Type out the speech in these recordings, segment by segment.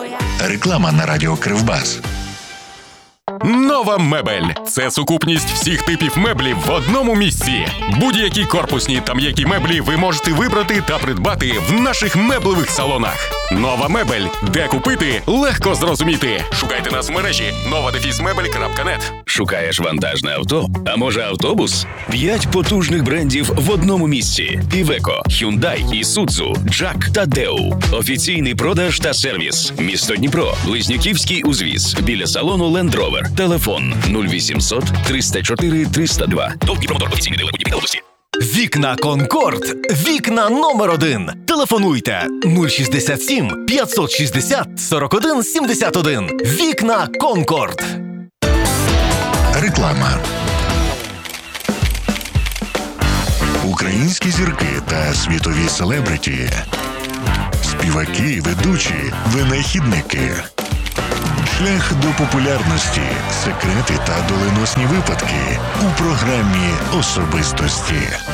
Реклама на радіо Кривбас. Нова мебель – це сукупність всіх типів меблів в одному місці. Будь-які корпусні та м'які меблі ви можете вибрати та придбати в наших меблевих салонах. Нова мебель. Де купити – легко зрозуміти. Шукайте нас в мережі nova-mebel.net. Шукаєш вантажне авто? А може автобус? 5 потужних брендів в одному місці. Iveco, Hyundai, Isuzu, Jack та Deo. Офіційний продаж та сервіс. Місто Дніпро. Близнюківський узвіз. Біля салону Land Rover. Телефон 0800 304 302. ТОВ «Дніпромотор». Офіційний дилер будівель області. Вікна Конкорд. Вікна номер 1. Телефонуйте 067 560 41 71. Вікна Конкорд. Реклама. Українські зірки та світові селебриті. Співаки, ведучі, винахідники. Шлях до популярності, секрети та доленосні випадки у програмі «Особистості».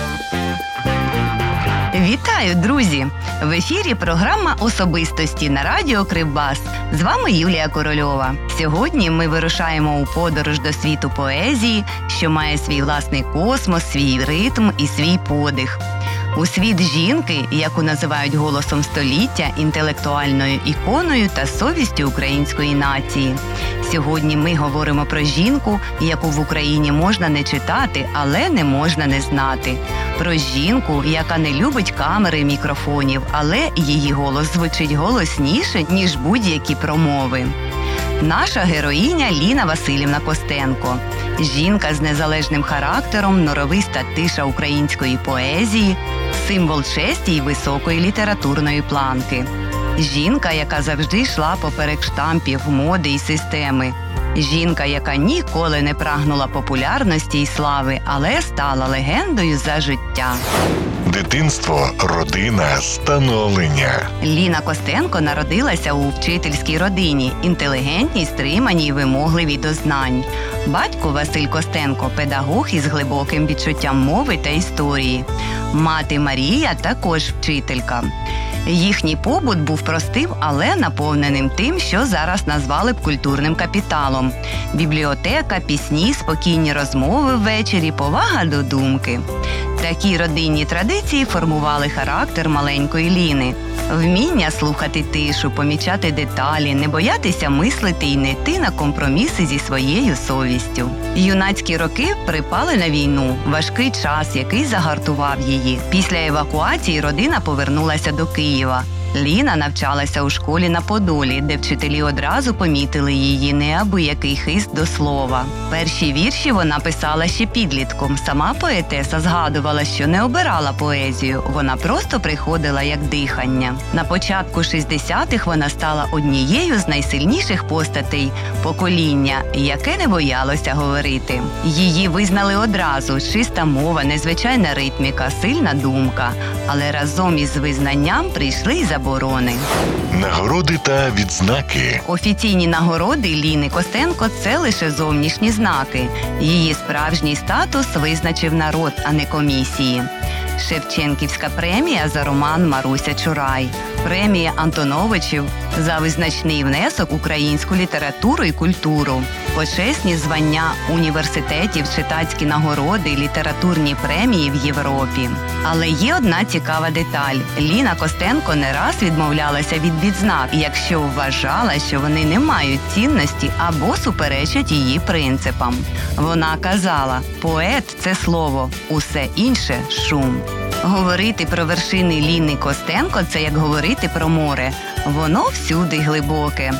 Вітаю, друзі! В ефірі програма «Особистості» на радіо Кривбас. З вами Юлія Корольова. Сьогодні ми вирушаємо у подорож до світу поезії, що має свій власний космос, свій ритм і свій подих. У світ жінки, яку називають голосом століття, інтелектуальною іконою та совістю української нації. Сьогодні ми говоримо про жінку, яку в Україні можна не читати, але не можна не знати. Про жінку, яка не любить камери і мікрофонів, але її голос звучить голосніше, ніж будь-які промови. Наша героїня Ліна Василівна Костенко. Жінка з незалежним характером, норовиста тиша української поезії, символ честі й високої літературної планки. Жінка, яка завжди йшла поперек штампів, моди й системи. Жінка, яка ніколи не прагнула популярності й слави, але стала легендою за життя. Дитинство, родина, становлення. Ліна Костенко народилася у вчительській родині, інтелігентній, стриманій, вимогливій до знань. Батько Василь Костенко – педагог із глибоким відчуттям мови та історії. Мати Марія також вчителька. Їхній побут був простим, але наповненим тим, що зараз назвали б культурним капіталом. Бібліотека, пісні, спокійні розмови ввечері, повага до думки. Такі родинні традиції формували характер маленької Ліни. Вміння слухати тишу, помічати деталі, не боятися мислити і не йти на компроміси зі своєю совістю. Юнацькі роки припали на війну, важкий час, який загартував її. Після евакуації родина повернулася до Києва. Ліна навчалася у школі на Подолі, де вчителі одразу помітили її неабиякий хист до слова. Перші вірші вона писала ще підлітком. Сама поетеса згадувала, що не обирала поезію, вона просто приходила як дихання. На початку 60-х вона стала однією з найсильніших постатей покоління, яке не боялося говорити. Її визнали одразу – чиста мова, незвичайна ритміка, сильна думка. Але разом із визнанням прийшли й заборони. Нагороди та відзнаки. Офіційні нагороди Ліни Костенко – це лише зовнішні знаки. Її справжній статус визначив народ, а не комісії. Шевченківська премія за роман «Маруся Чурай», премія Антоновичів за визначний внесок в українську літературу і культуру, почесні звання університетів, читацькі нагороди, літературні премії в Європі. Але є одна цікава деталь. Ліна Костенко не раз відмовлялася від відзнак, якщо вважала, що вони не мають цінності або суперечать її принципам. Вона казала: «Поет – це слово, усе інше – шум». Говорити про вершини Ліни Костенко – це як говорити про море. Воно всюди глибоке.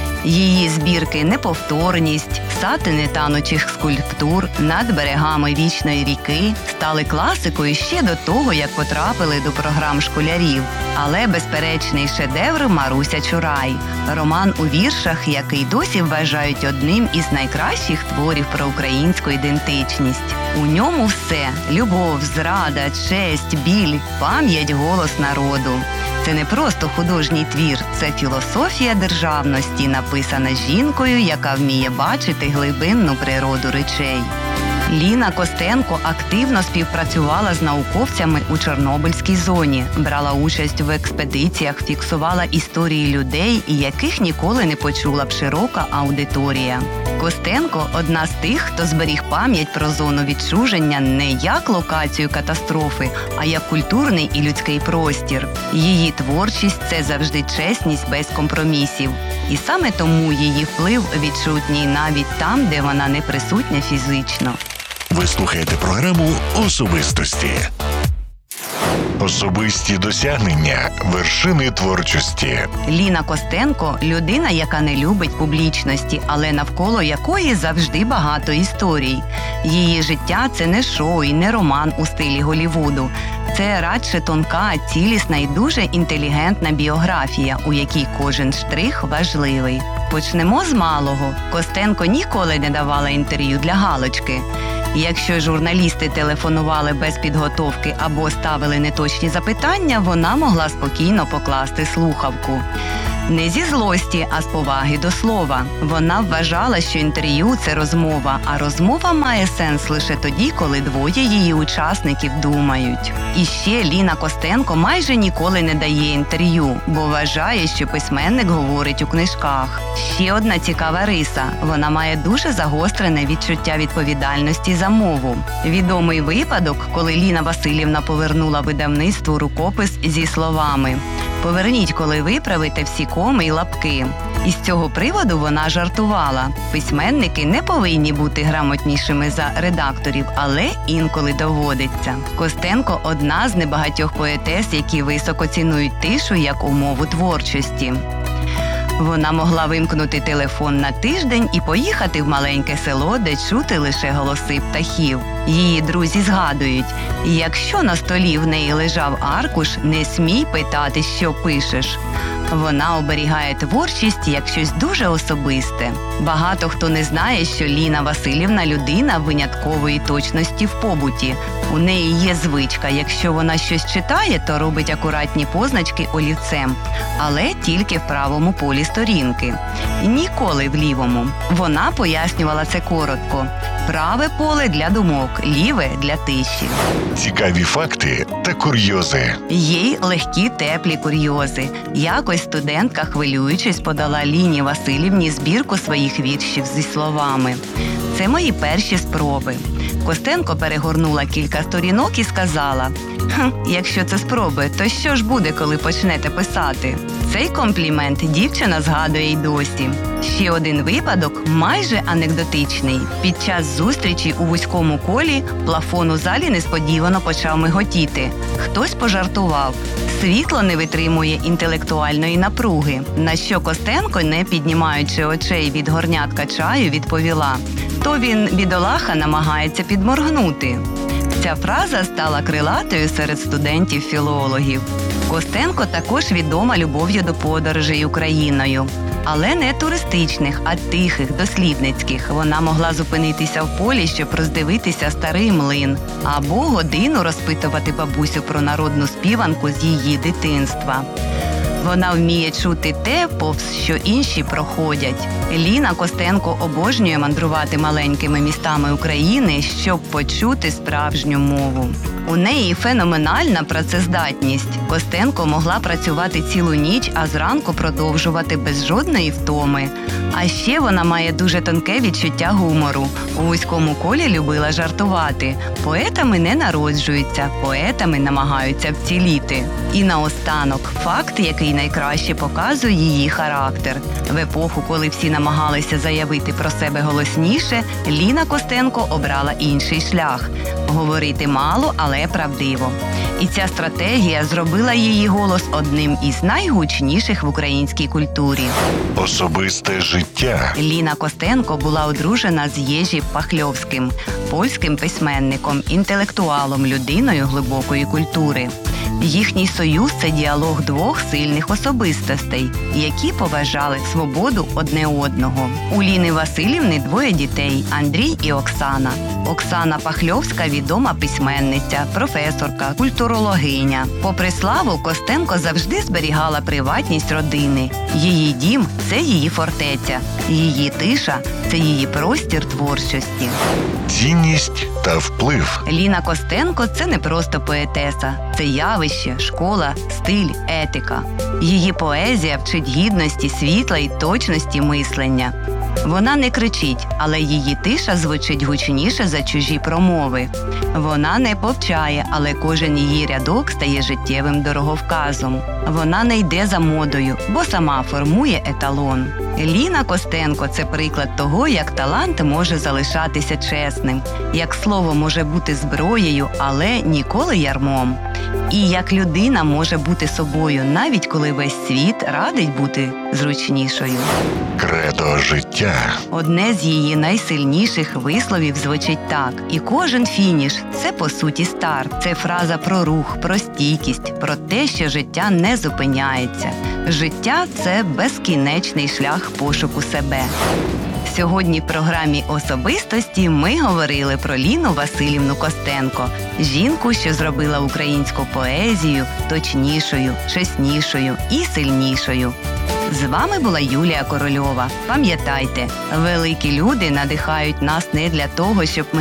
Її збірки «Неповторність», «Сати нетанучих скульптур», «Над берегами вічної ріки» стали класикою ще до того, як потрапили до програм школярів. Але безперечний шедевр «Маруся Чурай» – роман у віршах, який досі вважають одним із найкращих творів про українську ідентичність. У ньому все – любов, зрада, честь, біль, пам'ять, голос народу. Це не просто художній твір, це філософія державності, написана жінкою, яка вміє бачити глибинну природу речей. Ліна Костенко активно співпрацювала з науковцями у Чорнобильській зоні, брала участь в експедиціях, фіксувала історії людей, яких ніколи не почула б широка аудиторія. Костенко – одна з тих, хто зберіг пам'ять про зону відчуження не як локацію катастрофи, а як культурний і людський простір. Її творчість – це завжди чесність без компромісів. І саме тому її вплив відчутній навіть там, де вона не присутня фізично. Ви слухаєте програму «Особистості». Особисті досягнення – вершини творчості. Ліна Костенко – людина, яка не любить публічності, але навколо якої завжди багато історій. Її життя – це не шоу і не роман у стилі Голлівуду. Це радше тонка, цілісна і дуже інтелігентна біографія, у якій кожен штрих важливий. Почнемо з малого. Костенко ніколи не давала інтерв'ю для галочки. Якщо журналісти телефонували без підготовки або ставили неточні запитання, вона могла спокійно покласти слухавку. Не зі злості, а з поваги до слова. Вона вважала, що інтерв'ю – це розмова, а розмова має сенс лише тоді, коли двоє її учасників думають. І ще Ліна Костенко майже ніколи не дає інтерв'ю, бо вважає, що письменник говорить у книжках. Ще одна цікава риса – вона має дуже загострене відчуття відповідальності за мову. Відомий випадок, коли Ліна Василівна повернула видавництву рукопис зі словами «Поверніть, коли виправите всі коми й лапки». Із цього приводу вона жартувала. Письменники не повинні бути грамотнішими за редакторів, але інколи доводиться. Костенко – одна з небагатьох поетес, які високо цінують тишу як умову творчості. Вона могла вимкнути телефон на тиждень і поїхати в маленьке село, де чути лише голоси птахів. Її друзі згадують, якщо на столі в неї лежав аркуш, не смій питати, що пишеш. Вона оберігає творчість як щось дуже особисте. Багато хто не знає, що Ліна Василівна – людина виняткової точності в побуті. У неї є звичка, якщо вона щось читає, то робить акуратні позначки олівцем, але тільки в правому полі сторінки. Ніколи в лівому. Вона пояснювала це коротко. Праве поле для думок, ліве для тиші. Цікаві факти та курйози. Є й легкі теплі курйози. Якось студентка, хвилюючись, подала Ліні Василівні збірку своїх віршів зі словами «Це мої перші спроби». Костенко перегорнула кілька сторінок і сказала «Якщо це спроби, то що ж буде, коли почнете писати?» Цей комплімент дівчина згадує й досі. Ще один випадок, майже анекдотичний. Під час зустрічі у вузькому колі плафон у залі несподівано почав миготіти. Хтось пожартував. Світло не витримує інтелектуальної напруги. На що Костенко, не піднімаючи очей від горнятка чаю, відповіла «То він, бідолаха, намагається підморгнути». Ця фраза стала крилатою серед студентів-філологів. Костенко також відома любов'ю до подорожей Україною. Але не туристичних, а тихих, дослідницьких. Вона могла зупинитися в полі, щоб роздивитися старий млин, або годину розпитувати бабусю про народну співанку з її дитинства. Вона вміє чути те, повз що інші проходять. Ліна Костенко обожнює мандрувати маленькими містами України, щоб почути справжню мову. У неї феноменальна працездатність. Костенко могла працювати цілу ніч, а зранку продовжувати без жодної втоми. А ще вона має дуже тонке відчуття гумору. У вузькому колі любила жартувати. Поетами не народжуються, поетами намагаються вціліти. І наостанок, факт, який найкраще показує її характер. В епоху, коли всі намагалися заявити про себе голосніше, Ліна Костенко обрала інший шлях – говорити мало, але правдиво. І ця стратегія зробила її голос одним із найгучніших в українській культурі. Особисте життя. Ліна Костенко була одружена з Єжі Пахльовським, польським письменником, інтелектуалом, людиною глибокої культури. Їхній союз – це діалог двох сильних особистостей, які поважали свободу одне одного. У Ліни Василівни двоє дітей – Андрій і Оксана. Оксана Пахльовська – відома письменниця, професорка, культуролог, футурологиня. Попри славу, Костенко завжди зберігала приватність родини. Її дім – це її фортеця. Її тиша – це її простір творчості. Цінність та вплив. Ліна Костенко – це не просто поетеса. Це явище, школа, стиль, етика. Її поезія вчить гідності, світла і точності мислення. Вона не кричить, але її тиша звучить гучніше за чужі промови. Вона не повчає, але кожен її рядок стає життєвим дороговказом. Вона не йде за модою, бо сама формує еталон. Ліна Костенко – це приклад того, як талант може залишатися чесним, як слово може бути зброєю, але ніколи ярмом. І як людина може бути собою, навіть коли весь світ радить бути зручнішою. Кредо життя. Одне з її найсильніших висловів звучить так: «І кожен фініш – це, по суті, старт». Це фраза про рух, про стійкість, про те, що життя не зупиняється. Життя – це безкінечний шлях пошуку себе. Сьогодні в програмі «Особистості» ми говорили про Ліну Василівну Костенко, жінку, що зробила українську поезію точнішою, чеснішою і сильнішою. З вами була Юлія Корольова. Пам'ятайте, великі люди надихають нас не для того, щоб ми